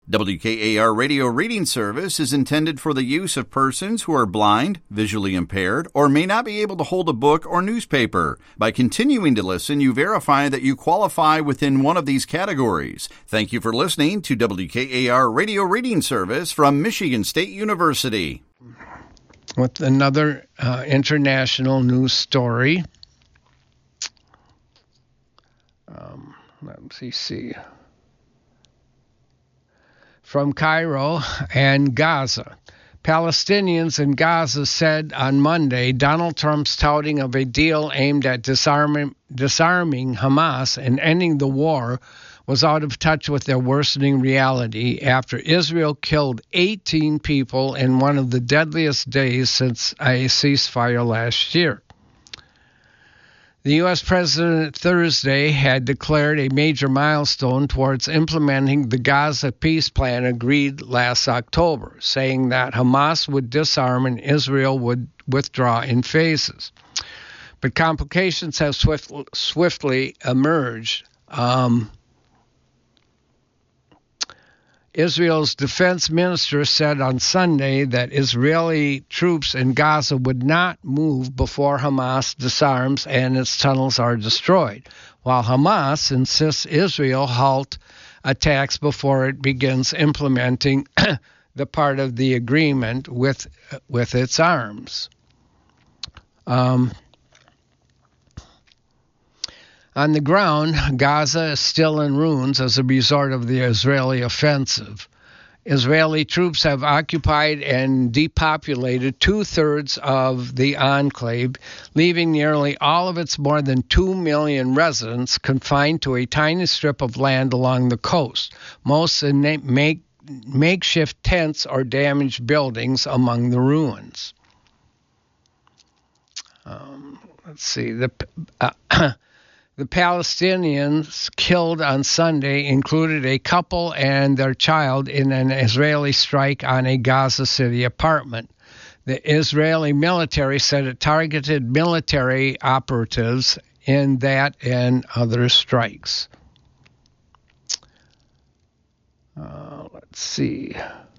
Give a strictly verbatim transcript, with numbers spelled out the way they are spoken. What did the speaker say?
W K A R Radio Reading Service is intended for the use of persons who are blind, visually impaired, or may not be able to hold a book or newspaper. By continuing to listen, you verify that you qualify within one of these categories. Thank you for listening to W K A R Radio Reading Service from Michigan State University. With another uh, international news story. Um, let me see. From Cairo and Gaza. Palestinians in Gaza said on Monday Donald Trump's touting of a deal aimed at disarming, disarming Hamas and ending the war was out of touch with their worsening reality after Israel killed eighteen people in one of the deadliest days since a ceasefire last year. The U S president Thursday had declared a major milestone towards implementing the Gaza peace plan agreed last October, saying that Hamas would disarm and Israel would withdraw in phases. But complications have swift, swiftly emerged. Um, Israel's defense minister said on Sunday that Israeli troops in Gaza would not move before Hamas disarms and its tunnels are destroyed, while Hamas insists Israel halt attacks before it begins implementing the part of the agreement with with its arms. Um, On the ground, Gaza is still in ruins as a result of the Israeli offensive. Israeli troops have occupied and depopulated two-thirds of the enclave, leaving nearly all of its more than two million residents confined to a tiny strip of land along the coast, most in make, makeshift tents or damaged buildings among the ruins. Um, let's see. The... Uh, The Palestinians killed on Sunday included a couple and their child in an Israeli strike on a Gaza City apartment. The Israeli military said it targeted military operatives in that and other strikes. Uh, let's see.